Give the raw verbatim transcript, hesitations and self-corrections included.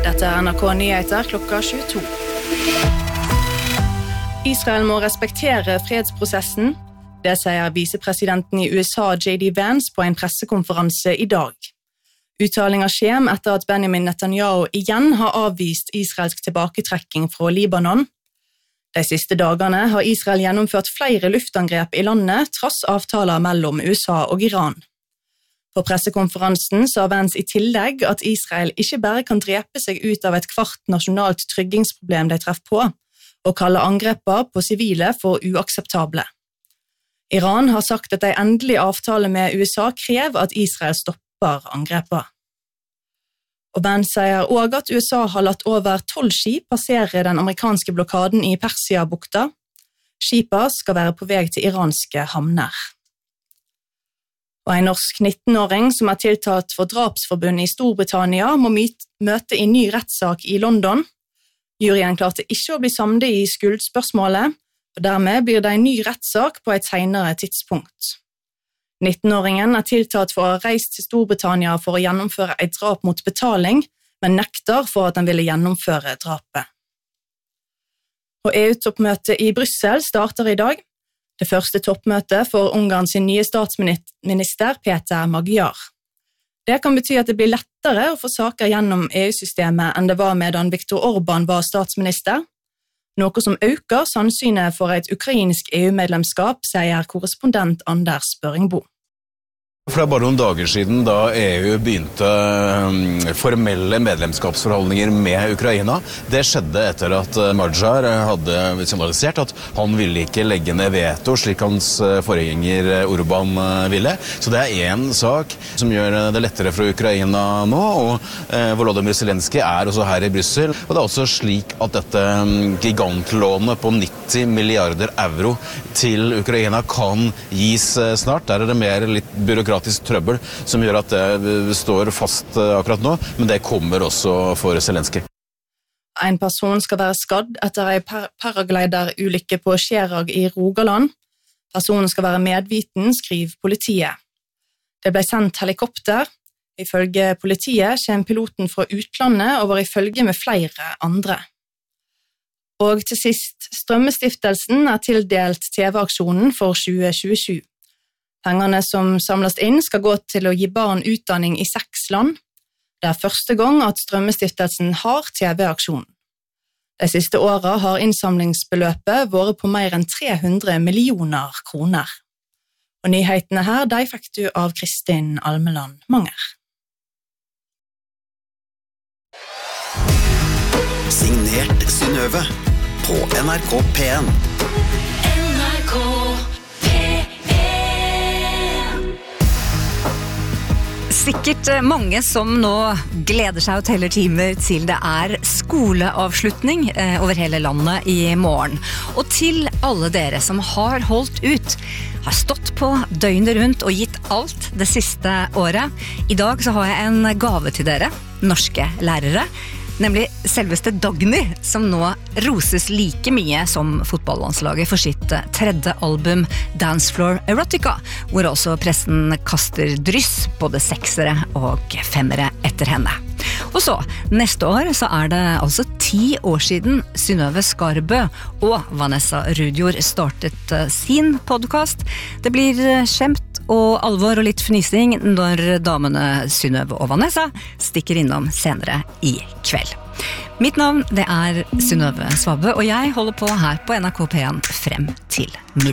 Dette er N R K Nyheter klokka tjueto. Israel må respektere fredsprosessen. Det sier visepresidenten i U S A J D Vance på en pressekonferanse i dag. Uttalinger skjem etter at Benjamin Netanyahu igjen har avvist israelsk tilbaketrekking fra Libanon. De siste dagene har Israel gjennomført flere luftangrep i landet, trass avtaler mellom U S A og Iran. På pressekonferansen sa Vance i tillegg at Israel ikke bare kan drepe seg ut av et kvart nasjonalt tryggingsproblem de treffer på, og kaller angreper på sivile for uakseptable. Iran har sagt at en endelig avtale med U S A krever at Israel stopper angreper. Og Vance sier også at U S A har latt over tolv skip passere den amerikanske blokaden i Persia-bukta. Skipene skal være på vei til iranske havner. Og en norsk nittenåring som er tiltalt for drapsforbund i Storbritannia må møte i ny rettssak i London. Juryen klarte ikke å bli samlet i skuldspørsmålet, og dermed blir det en ny rettssak på et senere tidspunkt. nittenåringen er tiltalt for å ha reist til Storbritannia for å gjennomføre et drap mot betaling, men nekter for at han ville gjennomføre drapet. Og E U-toppmøtet i Brussel starter i dag. Det første toppmøtet for Ungarns nye statsminister Peter Magyar. Det kan bety at det blir lettere å få saker gjennom E U-systemet enn det var medan Viktor Orbán var statsminister, noe som øker sannsynlighet for et ukrainsk E U-medlemskap, sier korrespondent Anders Børingbo. For det er bare noen dager siden da E U begynte formelle medlemskapsforhandlinger med Ukraina. Det skjedde etter at Magyar hadde signalisert at han ville ikke legge ned veto slik hans forgjenger Orbán ville. Så det er en sak som gjør det lettere for Ukraina nå, og Volodymyr Zelenskyj er også her i Brussel. Og det er også slik at dette gigantlånet på nitti milliarder euro til Ukraina kan gis snart. Der er det mer litt byråkratisk trøbbel som gjør at det står fast akkurat nå, men det kommer også for Zelenskyj. En person skal være skadd etter en par paraglider-ulykke på Skjerag i Rogaland. Personen skal være medviten, skriver politiet. Det ble sendt helikopter. Ifølge politiet kommer piloten fra utlandet og var i følge med flere andre. Og til sist, Strømmestiftelsen er tildelt T V-aksjonen for tjue tjuesju. Pengene som samles inn skal gå til å gi barn utdanning i seks land. Det er første gang at Strømmestiftelsen har T V-aksjon. De siste årene har innsamlingsbeløpet vært på mer enn tre hundre millioner kroner. Og nyhetene her, de fikk du av Kristin Almeland Manger. Signert Synnøve på N R K P en. N R K Sikkert mange som nå gleder seg og teller timer til det er skoleavslutning over hele landet i morgen. Og til alle dere som har holdt ut, har stått på døgnet rundt og gitt alt det siste året. I dag så har jeg en gave til dere, norske lærere, nemlig selveste Dagny, som nå roses like mye som fotballandslaget for sitt tredje album Dance Floor Erotica, hvor også pressen kaster dryss, både seksere og femmere etter henne. Og så, neste år så er det altså ti år siden Synnøve Skarbø og Vanessa Rudjord startet sin podcast. Det blir skjemt og alvor og litt fnising når damene Synnøve og Vanessa stikker innom senere i kveld. Mitt navn det er Synnøve Svabø, og jeg holder på her på N R K P en frem til midnatt.